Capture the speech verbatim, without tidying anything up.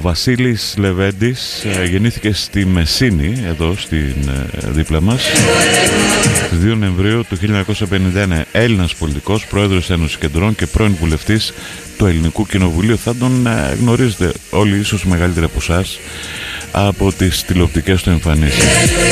Βασίλης Λεβέντης γεννήθηκε στη Μεσίνη, εδώ στην δίπλα μας, στις δύο Νοεμβρίου του χίλια εννιακόσια πενήντα ένα. Έλληνας πολιτικός, πρόεδρος Ένωσης Κεντρών και πρώην βουλευτής του Ελληνικού Κοινοβουλίου. Θα τον γνωρίζετε όλοι, ίσως μεγαλύτεροι από εσάς, από τις τηλεοπτικές του εμφανίσεις.